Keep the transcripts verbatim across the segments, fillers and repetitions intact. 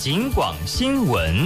警广新闻。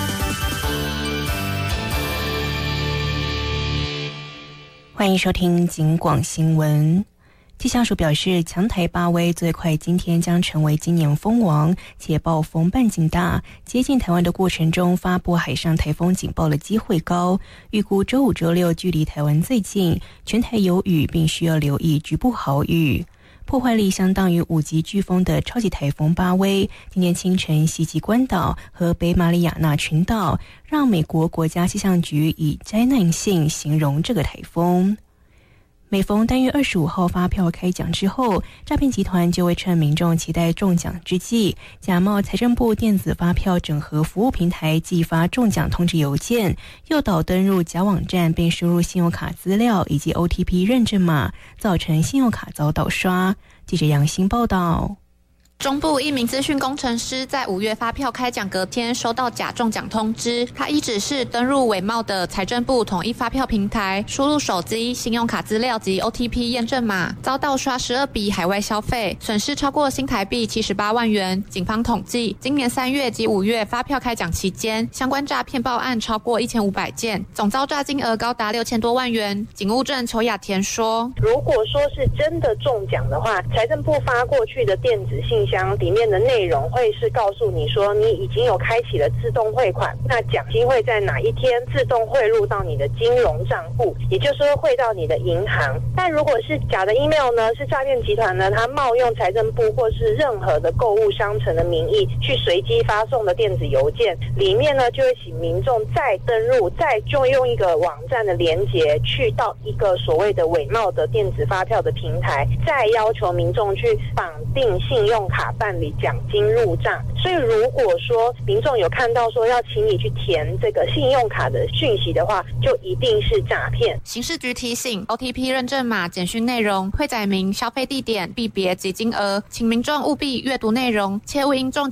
欢迎收听警广新闻。气象署表示，强台巴威最快今天将成为今年风王，且暴风半径大，接近台湾的过程中发布海上台风警报的机会高。预估周五、周六距离台湾最近，全台有雨，并需要留意局部豪雨。破坏力相当于五级飓风的超级台风巴威，今天清晨袭击关岛和北马里亚纳群岛，让美国国家气象局以灾难性形容这个台风。每逢单月二十五号发票开奖之后，诈骗集团就会趁民众期待中奖之际，假冒财政部电子发票整合服务平台寄发中奖通知邮件，诱导登入假网站并输入信用卡资料以及 O T P 认证码，造成信用卡遭盗刷。记者杨欣报道。 中部一名资讯工程师在五月发票开奖隔天收到假中奖通知，他依指示登入伪冒的财政部统一发票平台，输入手机、信用卡资料及 O T P 验证码，遭盗刷十二笔海外消费，损失超过新台币七十八万元。警方统计，今年三月及五月发票开奖期间，相关诈骗报案超过一千五百件，总遭诈金额高达六千多万元。警务证邱雅田说：“ 如果说是真的中奖的话，财政部发过去的电子信箱里面的内容会是告诉你说你已经有开启了自动汇款，那奖金会在哪一天自动汇入到你的金融账户，也就是说汇到你的银行。但如果是假的 email 呢，是诈骗集团呢，他冒用财政部或是任何的购物商城的名义去随机发送的电子邮件，里面呢就会请民众再登入，再就用一个网站的连结去到一个所谓的伪冒的电子发票的平台，再要求民众去绑定信用卡办理奖金入账。所以如果说民众有看到说要请你去填这个信用卡的讯息的话，就一定是诈骗。 刑事局提醒 O T P 认证码简讯内容会载明消费地点、币别及金额，请民众务必阅读内容，切勿因中